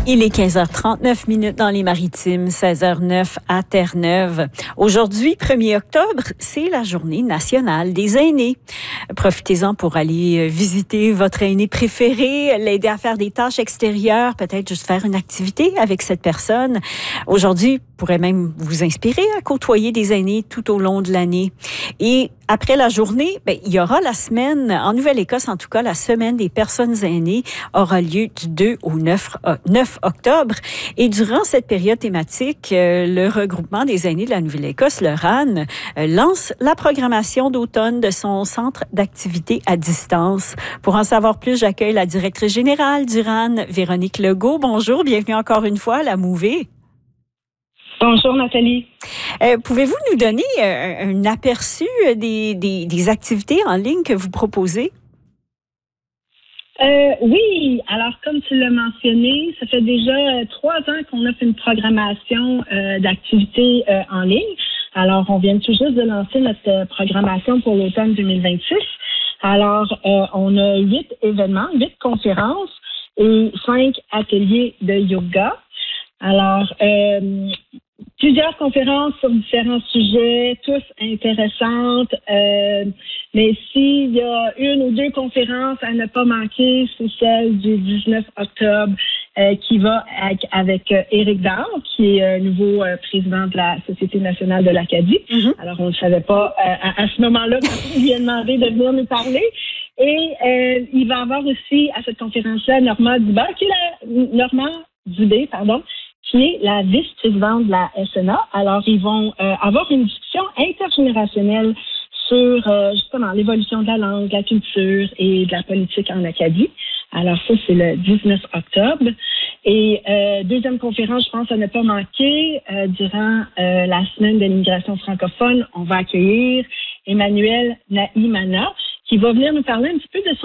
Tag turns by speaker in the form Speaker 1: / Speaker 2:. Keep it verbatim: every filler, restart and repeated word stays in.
Speaker 1: Il est quinze heures trente-neuf minutes dans les Maritimes, seize heures neuf à Terre-Neuve. Aujourd'hui, premier octobre, c'est la journée nationale des aînés. Profitez-en pour aller visiter votre aîné préféré, l'aider à faire des tâches extérieures, peut-être juste faire une activité avec cette personne. Aujourd'hui, pourrait même vous inspirer à côtoyer des aînés tout au long de l'année. Et après la journée, ben, il y aura la semaine, en Nouvelle-Écosse en tout cas, la semaine des personnes aînées aura lieu du deux au neuf octobre. Et durant cette période thématique, euh, le regroupement des aînés de la Nouvelle-Écosse, le R A N, euh, lance la programmation d'automne de son centre d'activité à distance. Pour en savoir plus, j'accueille la directrice générale du R A N, Véronique Legault. Bonjour, bienvenue encore une fois à la Mouvée.
Speaker 2: Bonjour Nathalie.
Speaker 1: Euh, pouvez-vous nous donner euh, un aperçu des, des, des activités en ligne que vous proposez?
Speaker 2: Euh, oui, alors comme tu l'as mentionné, ça fait déjà euh, trois ans qu'on a fait une programmation euh, d'activités euh, en ligne. Alors, on vient tout juste de lancer notre euh, programmation pour l'automne deux mille vingt-six. Alors, euh, on a huit événements, huit conférences et cinq ateliers de yoga. Alors, euh, plusieurs conférences sur différents sujets, tous intéressantes. Euh, mais s'il y a une ou deux conférences à ne pas manquer, c'est celle du dix-neuf octobre euh, qui va avec, avec euh, Éric Dard, qui est euh, nouveau euh, président de la Société nationale de l'Acadie. Mm-hmm. Alors, on ne savait pas euh, à, à ce moment-là quand on lui a demandé de venir nous parler. Et euh, il va y avoir aussi à cette conférence-là Normand Dubé, qui est la Normand Dubé, pardon, qui est la vice-présidente de la S N A. Alors, ils vont euh, avoir une discussion intergénérationnelle sur euh, justement l'évolution de la langue, de la culture et de la politique en Acadie. Alors, ça, c'est le dix-neuf octobre. Et euh, deuxième conférence, je pense à ne pas manquer, euh, durant euh, la semaine de l'immigration francophone, on va accueillir Emmanuel Naïmana, qui va venir nous parler un petit peu de son